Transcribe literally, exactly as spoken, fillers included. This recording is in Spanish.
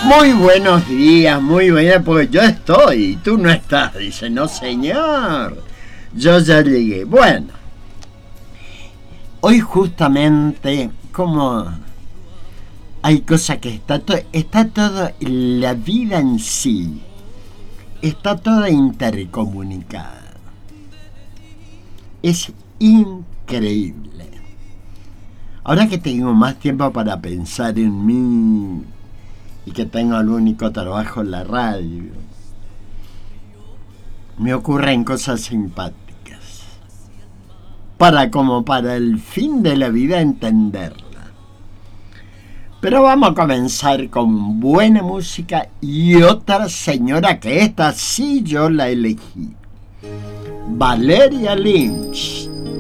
Muy buenos días, muy buenas, porque yo estoy, tú no estás. Dice, no señor, yo ya llegué. Bueno, hoy justamente, como hay cosas que está todo, está todo, la vida en sí, está toda intercomunicada. Es increíble. Ahora que tengo más tiempo para pensar en mí y que tengo el único trabajo en la radio, me ocurren cosas simpáticas para como para el fin de la vida entenderla. Pero vamos a comenzar con buena música y otra señora que esta sí yo la elegí, Valeria Lynch.